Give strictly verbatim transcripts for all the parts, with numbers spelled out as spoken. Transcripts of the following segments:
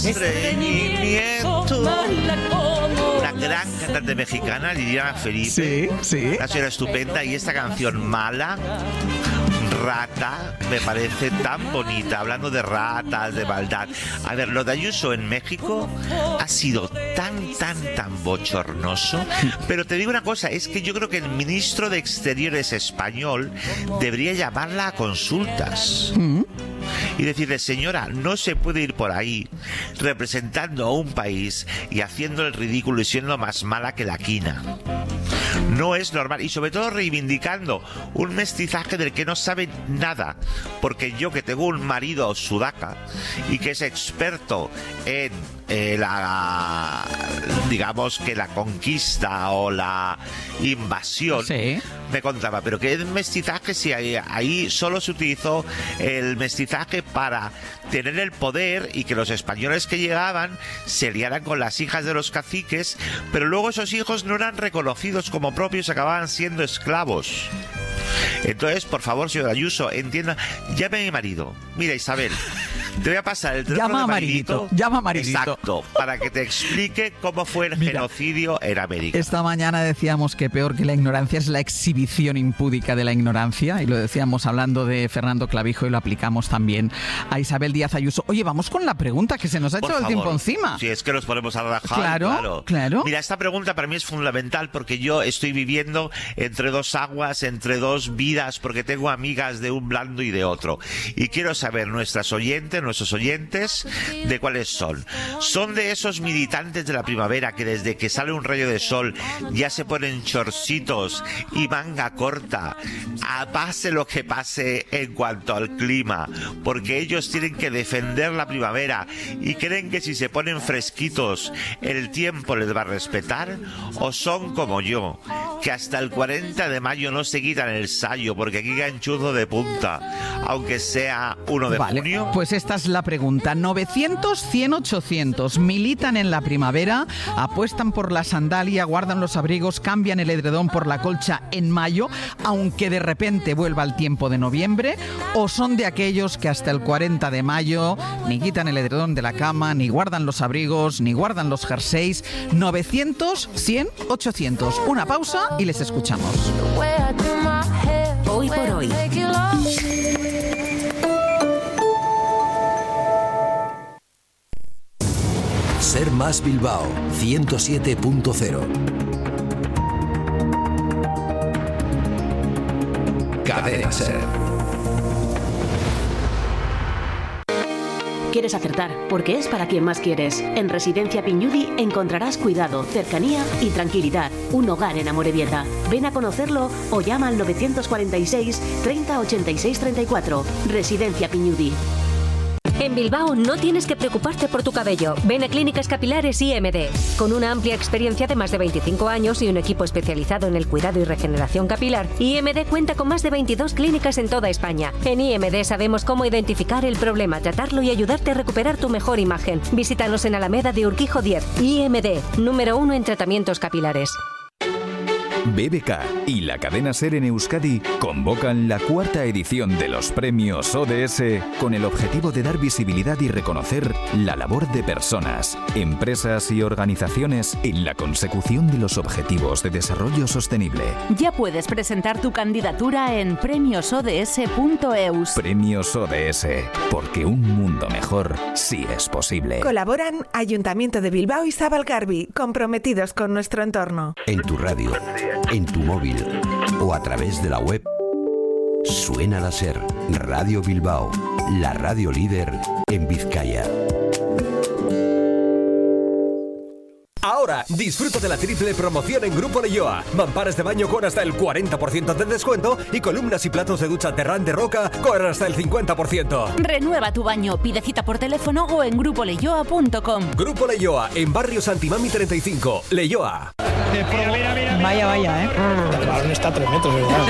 estreñimiento. Una gran cantante mexicana, Liliana Felipe. Sí, sí. Una señora estupenda. Y esta canción Mala, Rata, me parece tan bonita, hablando de ratas, de maldad. A ver, lo de Ayuso en México ha sido tan, tan, tan bochornoso. Pero te digo una cosa, es que yo creo que el ministro de Exteriores español debería llamarla a consultas. ¿Mm? Y decirle, señora, no se puede ir por ahí representando a un país y haciendo el ridículo y siendo más mala que la quina. No es normal. Y sobre todo reivindicando un mestizaje del que no sabe nada. Porque yo, que tengo un marido sudaca y que es experto en eh, la, digamos que la conquista o la invasión, sí, me contaba, pero que es mestizaje si ahí, ahí solo se utilizó el mestizaje para tener el poder y que los españoles que llegaban se liaran con las hijas de los caciques, pero luego esos hijos no eran reconocidos como propios, acababan siendo esclavos. Entonces, por favor, señor Ayuso, entienda, llame a mi marido. Mira, Isabel, te voy a pasar el teléfono llama de a Maridito, llama a Maridito. Exacto, para que te explique cómo fue el Mira, genocidio en América. Esta mañana decíamos que peor que la ignorancia es la exhibición impúdica de la ignorancia, y lo decíamos hablando de Fernando Clavijo y lo aplicamos también a Isabel Díaz Ayuso. Oye, vamos con la pregunta, que se nos ha por echado favor, el tiempo encima. Si es que nos ponemos a rajar, claro, claro, claro. Mira, esta pregunta para mí es fundamental porque yo estoy viviendo entre dos aguas, entre dos vidas, porque tengo amigas de un blando y de otro. Y quiero saber, nuestras oyentes, nuestros oyentes, de cuáles son. Son de esos militantes de la primavera que desde que sale un rayo de sol ya se ponen chorcitos y manga corta, a pase lo que pase en cuanto al clima, porque ellos tienen que defender la primavera y creen que si se ponen fresquitos el tiempo les va a respetar, o son como yo, que hasta el cuarenta de mayo no se quitan el sayo porque aquí ganchuzo de punta, aunque sea uno de vale, junio. Pues esta es la pregunta. novecientos, cien, ochocientos. Militan en la primavera, apuestan por la sandalia, guardan los abrigos, cambian el edredón por la colcha en mayo, aunque de repente vuelva el tiempo de noviembre, o son de aquellos que hasta el cuarenta de mayo ni quitan el edredón de la cama, ni guardan los abrigos, ni guardan los jerseys. novecientos, cien, ochocientos. Una pausa y les escuchamos. Hoy por hoy. Ser Más Bilbao ciento siete punto cero. Cadena Ser. Quieres acertar, porque es para quien más quieres. En Residencia Piñudi encontrarás cuidado, cercanía y tranquilidad. Un hogar en Amorebieta. Ven a conocerlo o llama al novecientos cuarenta y seis, treinta, ochenta y seis, treinta y cuatro. Residencia Piñudi. En Bilbao no tienes que preocuparte por tu cabello. Ven a Clínicas Capilares I M D. Con una amplia experiencia de más de veinticinco años y un equipo especializado en el cuidado y regeneración capilar, I M D cuenta con más de veintidós clínicas en toda España. En I M D sabemos cómo identificar el problema, tratarlo y ayudarte a recuperar tu mejor imagen. Visítanos en Alameda de Urquijo diez. I M D, número uno en tratamientos capilares. B B K y la cadena SER en Euskadi convocan la cuarta edición de los premios O D S con el objetivo de dar visibilidad y reconocer la labor de personas, empresas y organizaciones en la consecución de los objetivos de desarrollo sostenible. Ya puedes presentar tu candidatura en premios o d s punto e u s. Premios O D S, porque un mundo mejor sí es posible. Colaboran Ayuntamiento de Bilbao y Zabalgarbi, comprometidos con nuestro entorno. En tu radio, en tu móvil o a través de la web. Suena la SER, Radio Bilbao, la radio líder en Vizcaya. Ahora, disfruta de la triple promoción en Grupo Leioa. Mamparas de baño con hasta el cuarenta por ciento de descuento y columnas y platos de ducha Terran de Roca con hasta el cincuenta por ciento. Renueva tu baño, pide cita por teléfono o en grupo leioa punto com. Grupo Leioa, en Barrio Santimami treinta y cinco, Leioa. Mira, mira, mira, vaya, vaya, ¿eh? El balón está a tres metros, ¿verdad?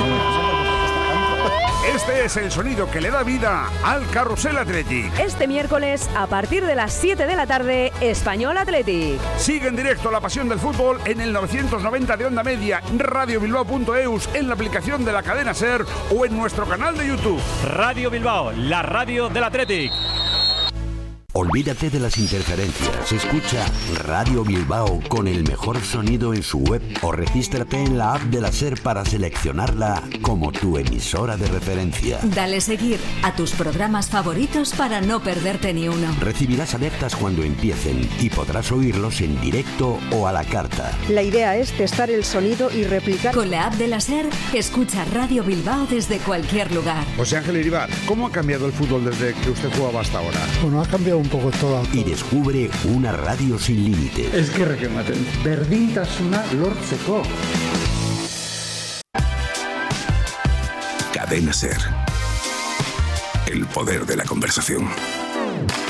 Este es el sonido que le da vida al Carrusel Athletic. Este miércoles, a partir de las siete de la tarde, Español Athletic. Sigue en directo la pasión del fútbol en el novecientos noventa de onda media, radio bilbao punto e u s, en la aplicación de la cadena SER o en nuestro canal de YouTube. Radio Bilbao, la radio del Athletic. Olvídate de las interferencias. Escucha Radio Bilbao con el mejor sonido en su web o regístrate en la app de la SER para seleccionarla como tu emisora de referencia. Dale seguir a tus programas favoritos para no perderte ni uno. Recibirás alertas cuando empiecen y podrás oírlos en directo o a la carta. La idea es testar el sonido y replicar. Con la app de la SER, escucha Radio Bilbao desde cualquier lugar. José Ángel Iribar, ¿cómo ha cambiado el fútbol desde que usted jugaba hasta ahora? Bueno, ha cambiado un poco todo. Y descubre una radio sin límites. Es que requematen. Berdintasuna lortzeko. Cadena SER. El poder de la conversación.